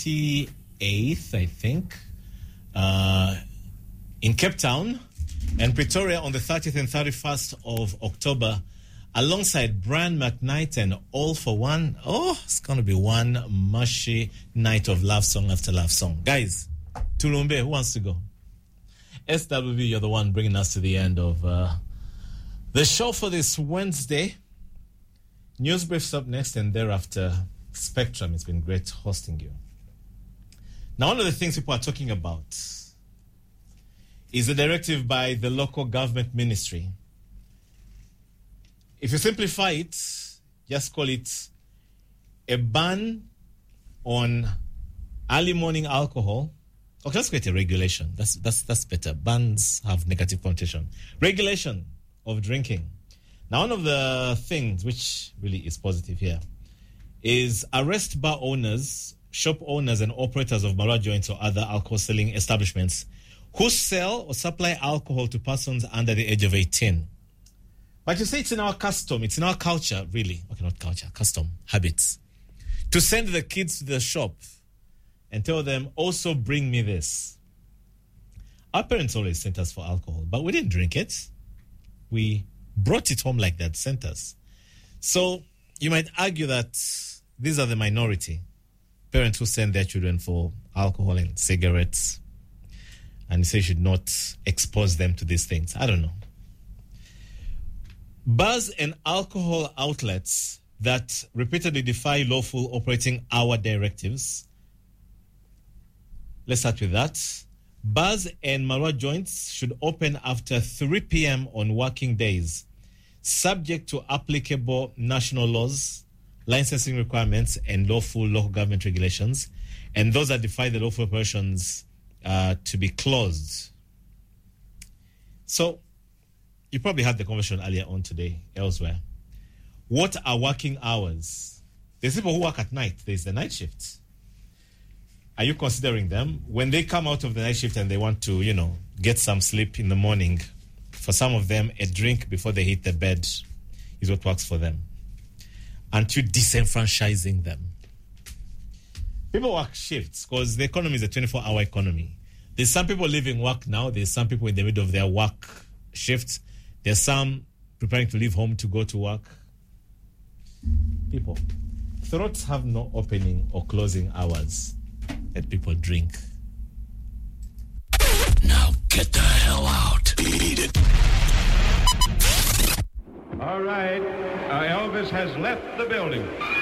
28th, I think, in Cape Town, and Pretoria on the 30th and 31st of October, alongside Brian McKnight and All for One. Oh, it's going to be one mushy night of love song after love song. Guys, Tulumbe, who wants to go? SWV, you're the one bringing us to the end of the show for this Wednesday. News briefs up next, and thereafter, Spectrum. It's been great hosting you. Now, one of the things people are talking about is a directive by the local government ministry. If you simplify it, just call it a ban on early morning alcohol. Okay, let's create a regulation. That's better. Bans have negative connotation. Regulation of drinking. Now, one of the things which really is positive here is arrest bar owners, shop owners, and operators of Marwa joints or other alcohol selling establishments who sell or supply alcohol to persons under the age of 18. But you say it's in our custom, it's in our culture, really. Okay, not culture, custom, habits. To send the kids to the shop and tell them, also bring me this. Our parents always sent us for alcohol, but we didn't drink it. We brought it home like that, sent us. So you might argue that these are the minority. Parents who send their children for alcohol and cigarettes, and you say you should not expose them to these things. I don't know. Bars and alcohol outlets that repeatedly defy lawful operating hour directives. Let's start with that. Bars and Marwa joints should open after 3 p.m. on working days, subject to applicable national laws, licensing requirements, and lawful local government regulations, and those that defy the lawful operations to be closed. So, you probably had the conversation earlier on today, elsewhere. What are working hours? There's people who work at night. There's the night shift. Are you considering them? When they come out of the night shift and they want to, get some sleep in the morning, for some of them, a drink before they hit the bed is what works for them. Aren't you disenfranchising them? People work shifts because the economy is a 24-hour economy. There's some people leaving work now. There's some people in the middle of their work shift. There's some preparing to leave home to go to work. People, throats have no opening or closing hours. Let people drink. Now get the hell out. Beat it. All right. Elvis has left the building.